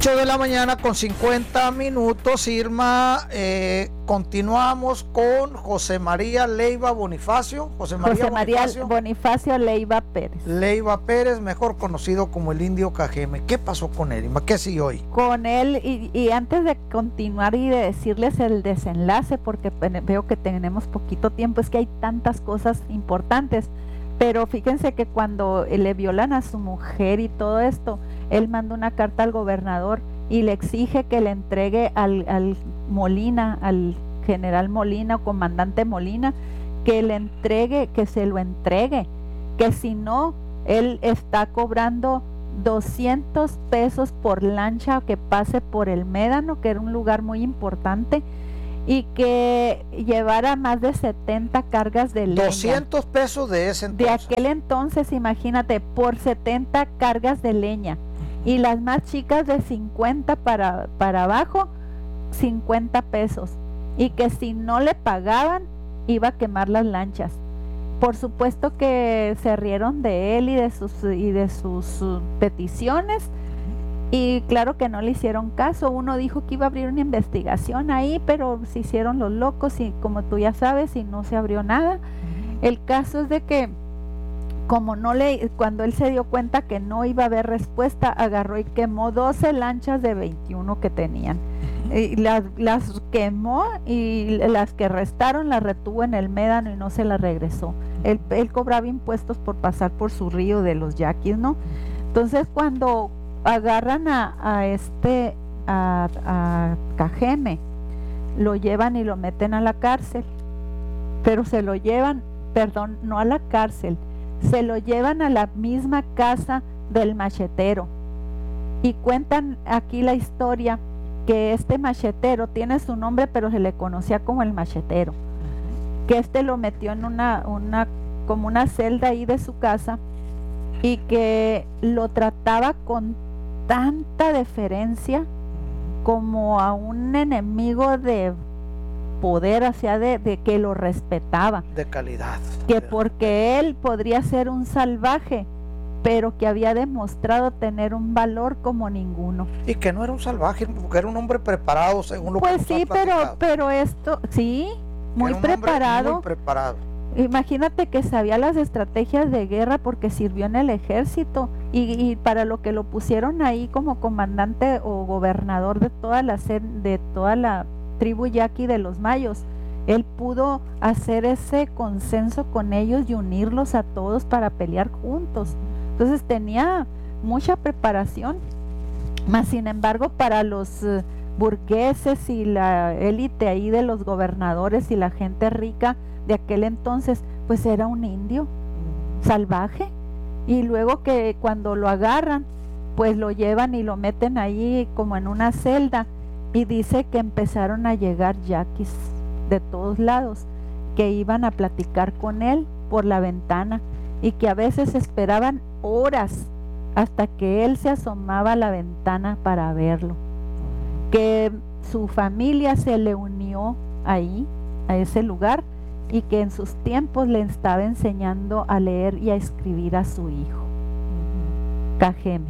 8:50 a.m. Irma, continuamos con José María Leiva Bonifacio. José María Bonifacio Leiva Pérez. Leiva Pérez, mejor conocido como el Indio Cajeme. ¿Qué pasó con él, Irma? ¿Qué sigue hoy? Con él, y antes de continuar y de decirles el desenlace, porque veo que tenemos poquito tiempo, es que hay tantas cosas importantes. Pero fíjense que cuando le violan a su mujer y todo esto, él manda una carta al gobernador y le exige que le entregue al Molina, al general Molina o comandante Molina, que se lo entregue, que si no, él está cobrando 200 pesos por lancha que pase por el Médano, que era un lugar muy importante, y que llevara más de 70 cargas de leña. 200 pesos de ese entonces. De aquel entonces, imagínate, por 70 cargas de leña. Y las más chicas de 50 para abajo, 50 pesos. Y que si no le pagaban, iba a quemar las lanchas. Por supuesto que se rieron de él y de sus peticiones. Y claro que no le hicieron caso. Uno dijo que iba a abrir una investigación ahí, pero se hicieron los locos y como tú ya sabes, y no se abrió nada. El caso es de que cuando él se dio cuenta que no iba a haber respuesta, agarró y quemó 12 lanchas de 21 que tenían. Y las quemó y las que restaron las retuvo en el Médano y no se las regresó. Él cobraba impuestos por pasar por su río de los yaquis, ¿no? Entonces cuando agarran a Cajeme, lo llevan y lo meten a la cárcel, pero se lo llevan, perdón, no a la cárcel, se lo llevan a la misma casa del machetero. Y cuentan aquí la historia que este machetero tiene su nombre, pero se le conocía como el machetero, que lo metió en como una celda ahí de su casa y que lo trataba con tanta deferencia como a un enemigo de poder, hacia de que lo respetaba, de calidad, que porque él podría ser un salvaje, pero que había demostrado tener un valor como ninguno. Y que no era un salvaje, porque era un hombre preparado, según lo que nos sí, pero esto, sí, muy preparado. Muy preparado. Imagínate que sabía las estrategias de guerra porque sirvió en el ejército y para lo que lo pusieron ahí como comandante o gobernador de toda la tribu yaqui de los mayos, él pudo hacer ese consenso con ellos y unirlos a todos para pelear juntos. Entonces tenía mucha preparación, mas sin embargo para los burgueses y la élite ahí de los gobernadores y la gente rica de aquel entonces, pues era un indio salvaje. Y luego que cuando lo agarran, pues lo llevan y lo meten ahí como en una celda, y dice que empezaron a llegar yaquis de todos lados que iban a platicar con él por la ventana y que a veces esperaban horas hasta que él se asomaba a la ventana para verlo, que su familia se le unió ahí a ese lugar y que en sus tiempos le estaba enseñando a leer y a escribir a su hijo, Cajeme.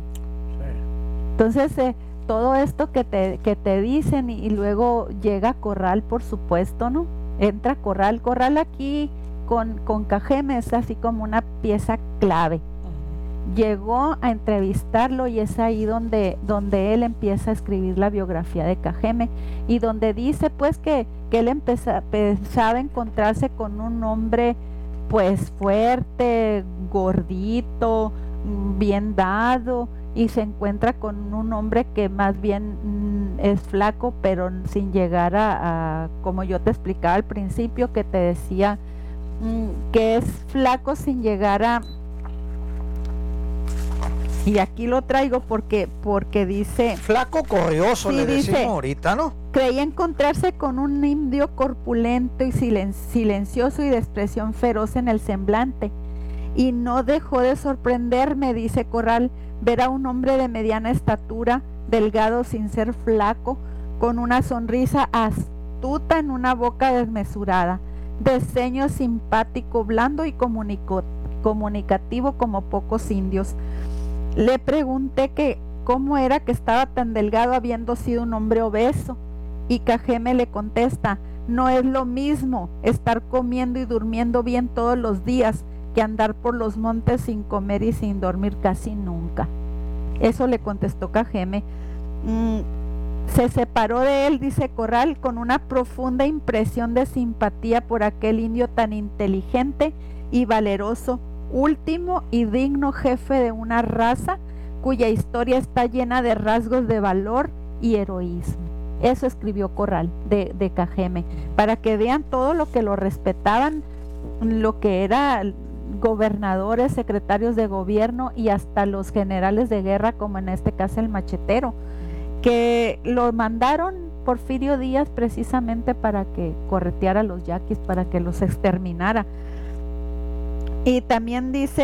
Entonces todo esto que te dicen y luego llega Corral, por supuesto, ¿no? Entra Corral aquí con Cajeme es así como una pieza clave. Llegó a entrevistarlo y es ahí donde él empieza a escribir la biografía de Cajeme y donde dice pues que él pensaba encontrarse con un hombre pues fuerte, gordito, bien dado, y se encuentra con un hombre que más bien es flaco, pero sin llegar a como yo te explicaba al principio, que te decía que es flaco sin llegar a... Y aquí lo traigo porque dice... Flaco corrioso, sí, le decimos dice, ahorita, ¿no? Creía encontrarse con un indio corpulento y silencioso y de expresión feroz en el semblante. Y no dejó de sorprenderme, dice Corral, ver a un hombre de mediana estatura, delgado sin ser flaco, con una sonrisa astuta en una boca desmesurada, de ceño simpático, blando y comunicativo como pocos indios. Le pregunté que cómo era que estaba tan delgado habiendo sido un hombre obeso. Y Cajeme le contesta: no es lo mismo estar comiendo y durmiendo bien todos los días que andar por los montes sin comer y sin dormir casi nunca. Eso le contestó Cajeme. Se separó de él, dice Corral, con una profunda impresión de simpatía por aquel indio tan inteligente y valeroso, último y digno jefe de una raza cuya historia está llena de rasgos de valor y heroísmo. Eso escribió Corral de Cajeme, para que vean todo lo que lo respetaban, lo que eran gobernadores, secretarios de gobierno y hasta los generales de guerra, como en este caso el machetero, que lo mandaron Porfirio Díaz precisamente para que correteara a los yaquis, para que los exterminara. Y también dice